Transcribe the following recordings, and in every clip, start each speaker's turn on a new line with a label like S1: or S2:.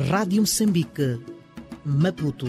S1: Rádio Moçambique, Maputo.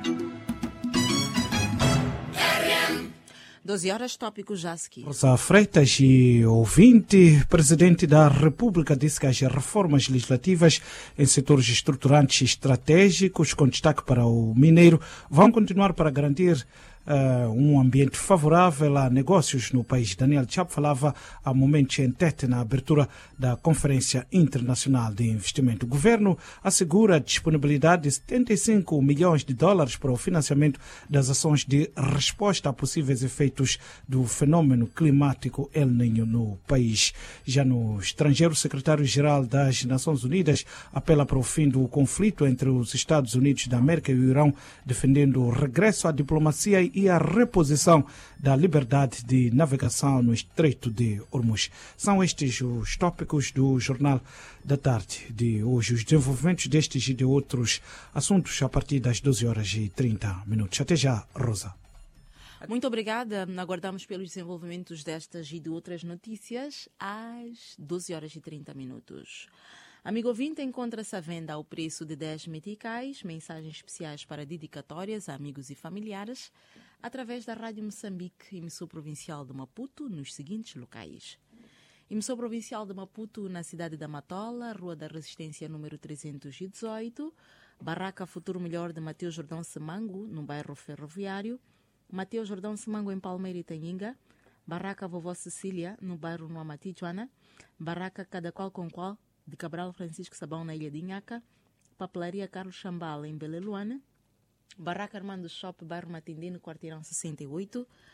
S2: 12 horas, tópico já a seguir.
S3: Rosa Freitas e ouvinte, Presidente da República disse que as reformas legislativas em setores estruturantes e estratégicos, com destaque para o mineiro, vão continuar para garantir um ambiente favorável a negócios no país. Daniel Chapo falava há momentos em Tete na abertura da Conferência Internacional de Investimento. O governo assegura a disponibilidade de 75 milhões de dólares para o financiamento das ações de resposta a possíveis efeitos do fenômeno climático El Niño no país. Já no estrangeiro, o secretário-geral das Nações Unidas apela para o fim do conflito entre os Estados Unidos da América e o Irão, defendendo o regresso à diplomacia e a reposição da liberdade de navegação no Estreito de Hormuz. São estes os tópicos do Jornal da Tarde de hoje. Os desenvolvimentos destes e de outros assuntos a partir das 12h30. Até já, Rosa.
S2: Muito obrigada. Aguardamos pelos desenvolvimentos destas e de outras notícias às 12h30. Amigo ouvinte, encontra-se à venda ao preço de 10 meticais, mensagens especiais para dedicatórias a amigos e familiares, através da Rádio Moçambique, emissor provincial de Maputo, nos seguintes locais. Emissor provincial de Maputo, na cidade da Matola, Rua da Resistência, número 318, Barraca Futuro Melhor de Mateus Jordão Semango, no bairro Ferroviário, Mateus Jordão Semango, em Palmeira e Tanhinga, Barraca Vovó Cecília, no bairro Nuamati Joana, Barraca Cada Qual com Qual, de Cabral Francisco Sabão, na Ilha de Inhaca, Papelaria Carlos Chambala, em Beleluana, Barraca Armando Shop, bairro Matindino, Quarteirão 68,